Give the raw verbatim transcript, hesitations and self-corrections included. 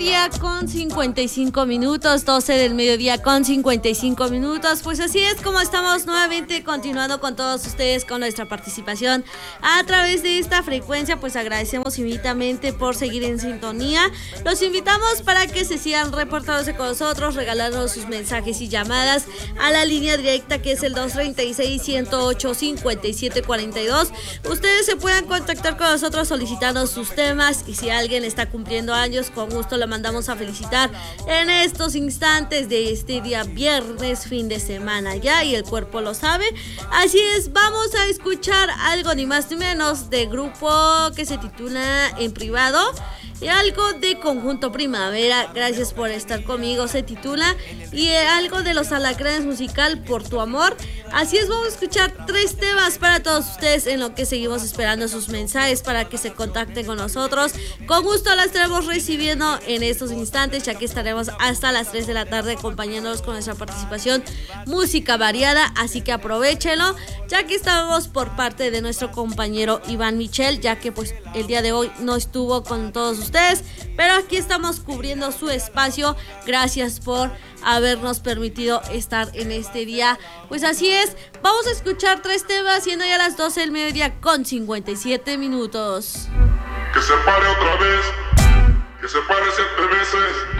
mediodía con cincuenta y cinco minutos, doce del mediodía con cincuenta y cinco minutos. Pues así es como estamos nuevamente continuando con todos ustedes con nuestra participación a través de esta frecuencia. Pues agradecemos infinitamente por seguir en sintonía. Los invitamos para que se sigan reportándose con nosotros, regalando sus mensajes y llamadas a la línea directa que es el dos treinta y seis, ciento ocho, cincuenta y siete cuarenta y dos. Ustedes se puedan contactar con nosotros solicitando sus temas, y si alguien está cumpliendo años, con gusto lo mandamos a felicitar en estos instantes de este día viernes, fin de semana ya, y el cuerpo lo sabe. Así es, vamos a escuchar algo ni más ni menos de grupo que se titula En Privado, y algo de Conjunto Primavera, gracias por estar conmigo, se titula, y algo de Los Alacranes musical Por Tu Amor. Así es, vamos a escuchar tres temas para todos ustedes, en lo que seguimos esperando sus mensajes para que se contacten con nosotros. Con gusto las estaremos recibiendo en estos instantes, ya que estaremos hasta las tres de la tarde acompañándolos con nuestra participación, música variada, así que aprovechenlo, ya que estamos por parte de nuestro compañero Iván Michel, ya que pues el día de hoy no estuvo con todos ustedes, pero aquí estamos cubriendo su espacio. Gracias por habernos permitido estar en este día. Pues así es, vamos a escuchar tres temas, siendo ya las doce del mediodía con cincuenta y siete minutos. Que se pare otra vez, que se pare siete veces.